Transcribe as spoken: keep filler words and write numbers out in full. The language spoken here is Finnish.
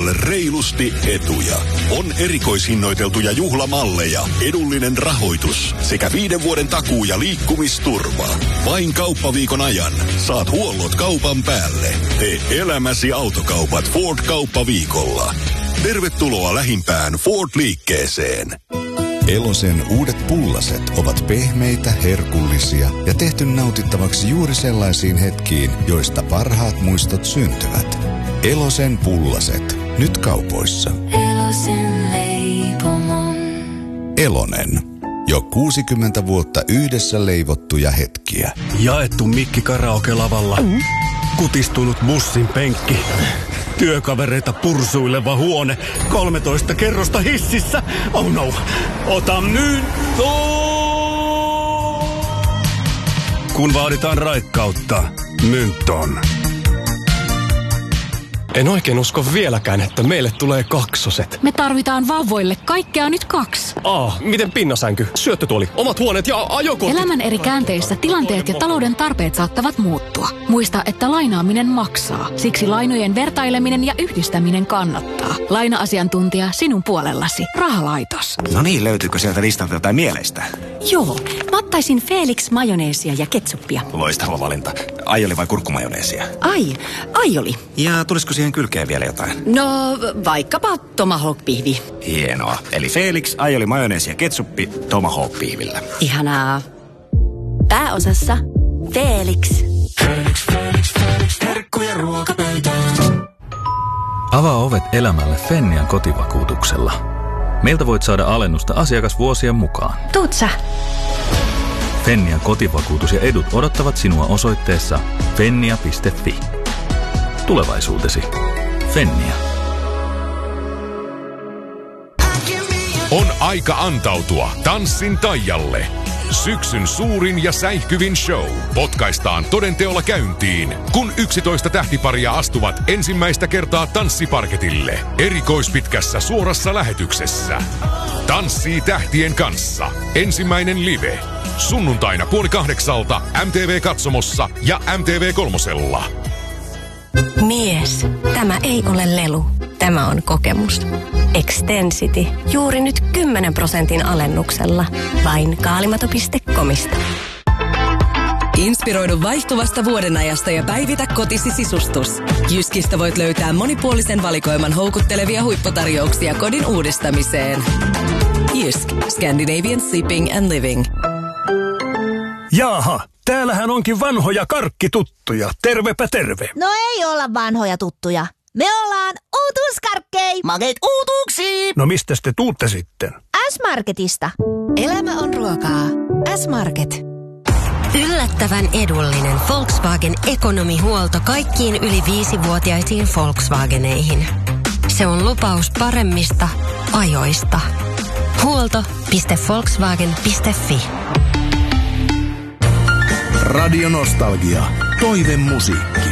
asiakkaalle reilusti etuja. On erikoishinnoiteltuja juhlamalleja, edullinen rahoitus sekä viiden vuoden takuu ja liikkumisturva. Vain kauppaviikon ajan saat huollot kaupan päälle. Tee elämäsi autokaupat Ford-kauppaviikolla. Tervetuloa lähimpään Ford-liikkeeseen. Elosen uudet pullaset ovat pehmeitä, herkullisia ja tehty nautittavaksi juuri sellaisiin hetkiin, joista parhaat muistot syntyvät. Elosen pullaset. Nyt kaupoissa. Elosen leipomon. Elonen. Jo kuusikymmentä vuotta yhdessä leivottuja hetkiä. Jaettu mikki karaoke-lavalla. Mm. Kutistunut bussin penkki. Työkavereita pursuileva huone. kolmetoista kerrosta hississä. Oh no. Ota myntto! Kun vaaditaan raikkautta, Mynton. En oikein usko vieläkään, että meille tulee kaksoset. Me tarvitaan vauvoille kaikkea nyt kaksi. Ah, miten pinnasänky, syöttötuoli, omat huoneet ja ajokortit? Elämän eri käänteissä tilanteet ja talouden tarpeet saattavat muuttua. Muista, että lainaaminen maksaa. Siksi lainojen vertaileminen ja yhdistäminen kannattaa. Laina-asiantuntija sinun puolellasi. Rahalaitos. No niin, löytyykö sieltä listalta jotain mieleistä? Joo, mä ottaisin Felix majoneesia ja ketsuppia. Loistava valinta. Aioli vai kurkkumajoneesia? Ai, aioli. Ja tulisiko siihen kylkeen vielä jotain? No, vaikkapa tomahawk-pihvi. Hienoa. Eli Felix, aioli, majoneesi ja ketsuppi tomahawk-pihvillä. Ihanaa. Pääosassa Felix. Felix, Felix, Felix, herkkuja ruokapöytään. Avaa ovet elämälle Fennian kotivakuutuksella. Meiltä voit saada alennusta asiakasvuosien mukaan. Tuut sä? Fennian kotivakuutus ja edut odottavat sinua osoitteessa fennia piste fi. Tulevaisuutesi. Fennia. On aika antautua tanssin taialle. Syksyn suurin ja säihkyvin show potkaistaan todenteolla käyntiin, kun yksitoista tähtiparia astuvat ensimmäistä kertaa tanssiparketille erikoispitkässä suorassa lähetyksessä. Tanssii tähtien kanssa. Ensimmäinen live. Sunnuntaina puoli kahdeksalta M T V-katsomossa ja M T V kolmosella. Mies, tämä ei ole lelu. Tämä on kokemus. Extensity. Juuri nyt kymmenen prosentin alennuksella. Vain kaalimato piste comista. Inspiroidu vaihtuvasta vuodenajasta ja päivitä kotisi sisustus. Jyskistä voit löytää monipuolisen valikoiman houkuttelevia huipputarjouksia kodin uudistamiseen. Jysk. Scandinavian Sleeping and Living. Jaaha, täällähän onkin vanhoja karkkituttuja. Tervepä terve. No ei olla vanhoja tuttuja. Me ollaan uutuuskarkkei. Makeet uutuuksiin. No mistä te tuutte sitten? S-Marketista. Elämä on ruokaa. S-Market. Yllättävän edullinen Volkswagen ekonomihuolto kaikkiin yli viisivuotiaisiin Volkswageneihin. Se on lupaus paremmista ajoista. Huolto piste volkswagen piste fi. Radio Nostalgia. Toivemusiikki.